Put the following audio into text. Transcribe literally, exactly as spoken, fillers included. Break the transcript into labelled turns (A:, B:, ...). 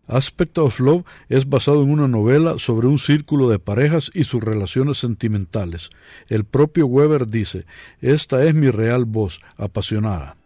A: Aspect of Love es basado en una novela sobre un círculo de parejas y sus relaciones sentimentales. El propio Weber dice: «Esta es mi real voz, apasionada».